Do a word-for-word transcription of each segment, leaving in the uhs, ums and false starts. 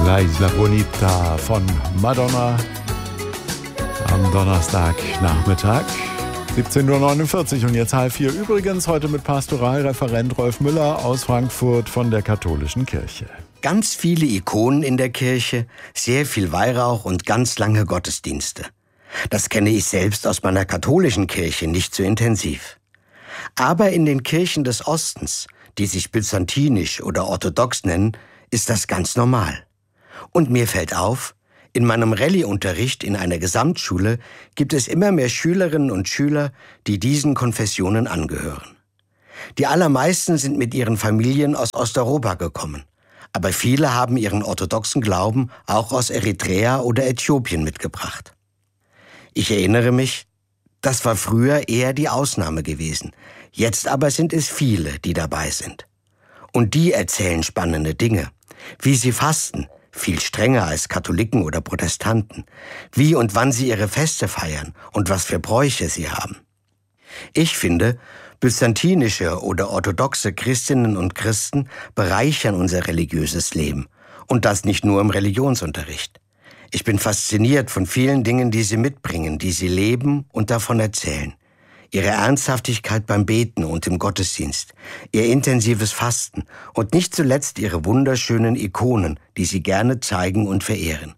La Isla Bonita von Madonna am Donnerstagnachmittag, siebzehn Uhr neunundvierzig und jetzt halb vier. Übrigens heute mit Pastoralreferent Rolf Müller aus Frankfurt von der Katholischen Kirche. Ganz viele Ikonen in der Kirche, sehr viel Weihrauch und ganz lange Gottesdienste. Das kenne ich selbst aus meiner katholischen Kirche nicht so intensiv. Aber in den Kirchen des Ostens, die sich byzantinisch oder orthodox nennen, ist das ganz normal. Und mir fällt auf, in meinem Rallye-Unterricht in einer Gesamtschule gibt es immer mehr Schülerinnen und Schüler, die diesen Konfessionen angehören. Die allermeisten sind mit ihren Familien aus Osteuropa gekommen, aber viele haben ihren orthodoxen Glauben auch aus Eritrea oder Äthiopien mitgebracht. Ich erinnere mich, das war früher eher die Ausnahme gewesen, jetzt aber sind es viele, die dabei sind. Und die erzählen spannende Dinge, wie sie fasten, viel strenger als Katholiken oder Protestanten, wie und wann sie ihre Feste feiern und was für Bräuche sie haben. Ich finde, byzantinische oder orthodoxe Christinnen und Christen bereichern unser religiöses Leben. Und das nicht nur im Religionsunterricht. Ich bin fasziniert von vielen Dingen, die sie mitbringen, die sie leben und davon erzählen. Ihre Ernsthaftigkeit beim Beten und im Gottesdienst, ihr intensives Fasten und nicht zuletzt ihre wunderschönen Ikonen, die sie gerne zeigen und verehren.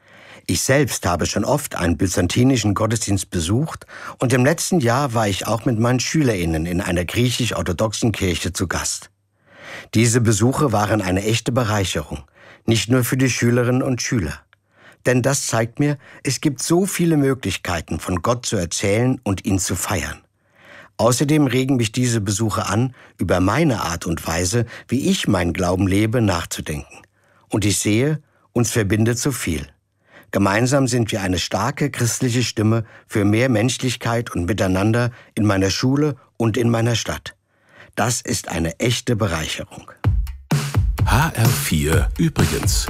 Ich selbst habe schon oft einen byzantinischen Gottesdienst besucht und im letzten Jahr war ich auch mit meinen SchülerInnen in einer griechisch-orthodoxen Kirche zu Gast. Diese Besuche waren eine echte Bereicherung, nicht nur für die Schülerinnen und Schüler. Denn das zeigt mir, es gibt so viele Möglichkeiten, von Gott zu erzählen und ihn zu feiern. Außerdem regen mich diese Besuche an, über meine Art und Weise, wie ich meinen Glauben lebe, nachzudenken. Und ich sehe, uns verbindet so viel. Gemeinsam sind wir eine starke christliche Stimme für mehr Menschlichkeit und Miteinander in meiner Schule und in meiner Stadt. Das ist eine echte Bereicherung. H R vier übrigens.